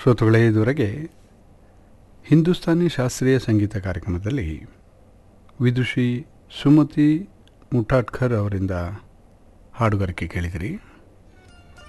ಶ್ರೋತೃಗಳೇ, ಇದುವರೆಗೆ ಹಿಂದೂಸ್ತಾನಿ ಶಾಸ್ತ್ರೀಯ ಸಂಗೀತ ಕಾರ್ಯಕ್ರಮದಲ್ಲಿ ವಿದುಷಿ ಸುಮತಿ ಮುಠಾಟ್ಕರ್ ಅವರಿಂದ ಹಾಡುಗಾರಿಕೆ ಕೇಳಿದಿರಿ.